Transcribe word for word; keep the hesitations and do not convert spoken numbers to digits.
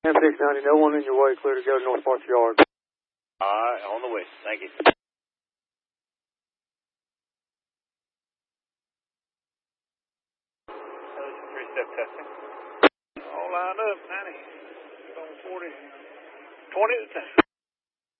six ninety, no one in your way, clear to go north Park Yard. All right, on the way. Thank you. Three-step testing. All lined up, ninety. forty. twenty to ten.